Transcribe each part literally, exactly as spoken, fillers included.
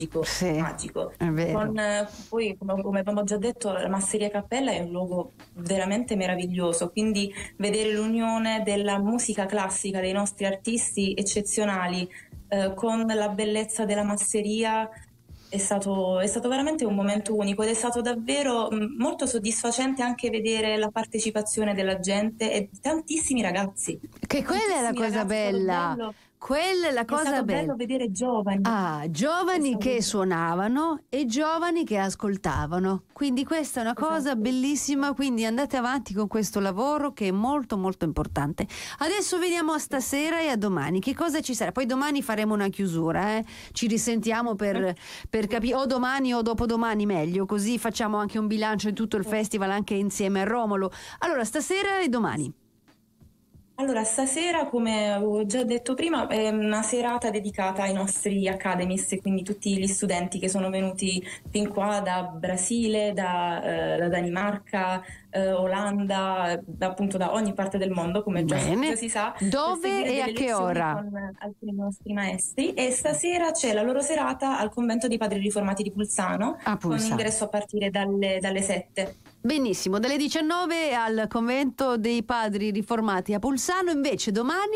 Sì, magico. è vero. Con, eh, poi, come, come abbiamo già detto, la Masseria Cappella è un luogo veramente meraviglioso, quindi vedere l'unione della musica classica dei nostri artisti eccezionali eh, con la bellezza della masseria è stato, è stato veramente un momento unico ed è stato davvero mh, molto soddisfacente anche vedere la partecipazione della gente e di tantissimi ragazzi. Che quella è la Tantissimi cosa ragazzi, è stato bella. bello. Quella è la È cosa stato bella. bello vedere giovani. Ah, È giovani stato- che suonavano e giovani che ascoltavano. Quindi questa è una cosa Esatto. bellissima, quindi andate avanti con questo lavoro che è molto molto importante. Adesso veniamo a stasera e a domani. Che cosa ci sarà? Poi domani faremo una chiusura, eh? Ci risentiamo per, per capire, o domani o dopodomani meglio, così facciamo anche un bilancio di tutto il festival anche insieme a Romolo. Allora, stasera e domani. Allora, stasera, come avevo già detto prima, è una serata dedicata ai nostri academist, e quindi tutti gli studenti che sono venuti fin qua da Brasile, da, eh, da Danimarca, eh, Olanda, da, appunto da ogni parte del mondo, come già, Bene. già si sa. per Dove seguire e a delle che lezioni ora? Con alcuni nostri maestri. E stasera c'è la loro serata al convento dei Padri Riformati di Pulsano, A con Pulsano. ingresso a partire dalle, dalle sette. Benissimo, dalle diciannove al convento dei Padri Riformati a Pulsano, invece domani?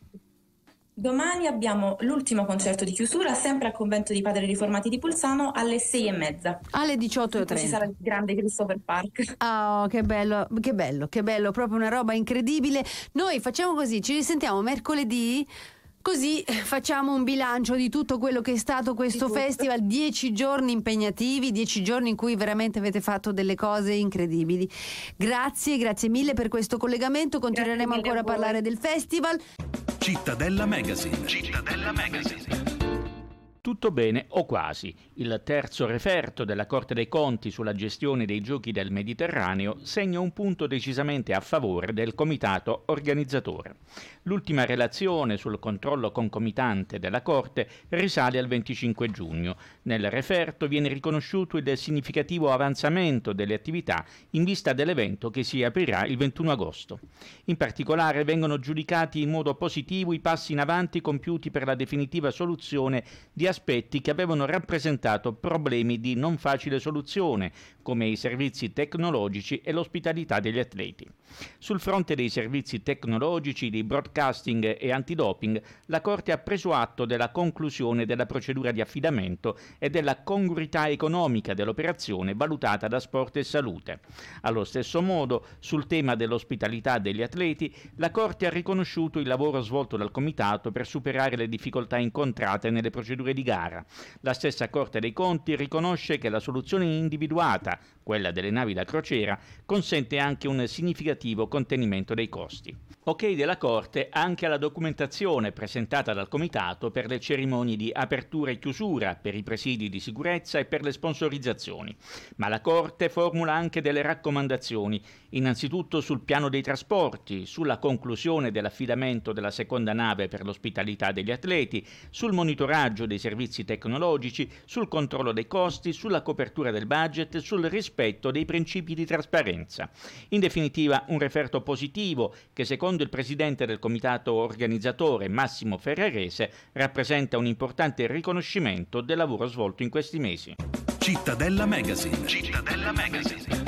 Domani abbiamo l'ultimo concerto di chiusura, sempre al convento dei Padri Riformati di Pulsano, alle sei e mezza. Alle diciotto e Poi ci trenta. sarà il grande Christopher Park. Oh, che bello, che bello, che bello, proprio una roba incredibile. Noi facciamo così, ci risentiamo mercoledì, così facciamo un bilancio di tutto quello che è stato questo tutto. festival, dieci giorni impegnativi, dieci giorni in cui veramente avete fatto delle cose incredibili. Grazie, grazie mille per questo collegamento, continueremo Grazie mille ancora a a voi. parlare del festival. Cittadella Magazine. Cittadella Magazine. Tutto bene o quasi. Il terzo referto della Corte dei Conti sulla gestione dei giochi del Mediterraneo segna un punto decisamente a favore del comitato organizzatore. L'ultima relazione sul controllo concomitante della Corte risale al venticinque giugno. Nel referto viene riconosciuto il significativo avanzamento delle attività in vista dell'evento che si aprirà il ventuno agosto. In particolare vengono giudicati in modo positivo i passi in avanti compiuti per la definitiva soluzione di aspetti che avevano rappresentato problemi di non facile soluzione, come i servizi tecnologici e l'ospitalità degli atleti. Sul fronte dei servizi tecnologici, di broadcasting e antidoping, la Corte ha preso atto della conclusione della procedura di affidamento e della congruità economica dell'operazione valutata da Sport e Salute. Allo stesso modo, sul tema dell'ospitalità degli atleti, la Corte ha riconosciuto il lavoro svolto dal Comitato per superare le difficoltà incontrate nelle procedure di gara. La stessa Corte dei Conti riconosce che la soluzione individuata, quella delle navi da crociera, consente anche un significativo contenimento dei costi. Ok della Corte anche alla documentazione presentata dal Comitato per le cerimonie di apertura e chiusura, per i presidi di sicurezza e per le sponsorizzazioni. Ma la Corte formula anche delle raccomandazioni, innanzitutto sul piano dei trasporti, sulla conclusione dell'affidamento della seconda nave per l'ospitalità degli atleti, sul monitoraggio dei servizi tecnologici, sul controllo dei costi, sulla copertura del budget, sul rispetto dei principi di trasparenza. In definitiva, un referto positivo che, secondo il presidente del comitato organizzatore Massimo Ferrarese, rappresenta un importante riconoscimento del lavoro svolto in questi mesi. Cittadella Magazine. Cittadella Magazine.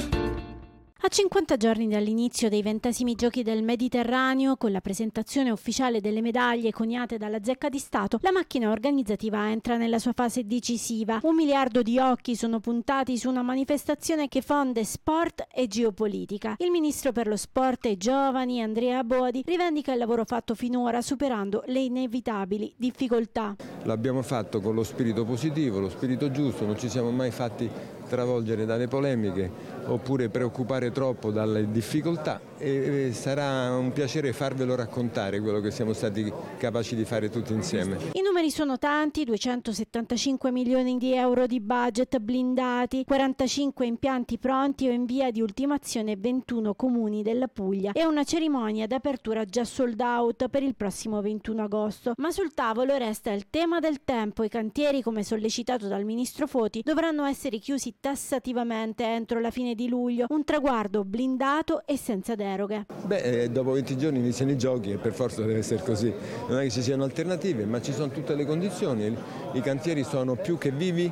A cinquanta giorni dall'inizio dei ventesimi Giochi del Mediterraneo, con la presentazione ufficiale delle medaglie coniate dalla Zecca di Stato, la macchina organizzativa entra nella sua fase decisiva. Un miliardo di occhi sono puntati su una manifestazione che fonde sport e geopolitica. Il ministro per lo sport e i giovani, Andrea Bodi, rivendica il lavoro fatto finora, superando le inevitabili difficoltà. L'abbiamo fatto con lo spirito positivo, lo spirito giusto, non ci siamo mai fatti travolgere dalle polemiche oppure preoccupare troppo dalle difficoltà, e sarà un piacere farvelo raccontare quello che siamo stati capaci di fare tutti insieme. I numeri sono tanti: duecentosettantacinque milioni di euro di budget blindati, quarantacinque impianti pronti o in via di ultimazione, ventuno comuni della Puglia e una cerimonia d'apertura già sold out per il prossimo ventuno agosto. Ma sul tavolo resta il tema del tempo. I cantieri, come sollecitato dal ministro Foti, dovranno essere chiusi tassativamente entro la fine di luglio, un traguardo blindato e senza deroghe. Beh, dopo venti giorni iniziano i giochi e per forza deve essere così. Non è che ci siano alternative, ma ci sono tutte le condizioni. I cantieri sono più che vivi,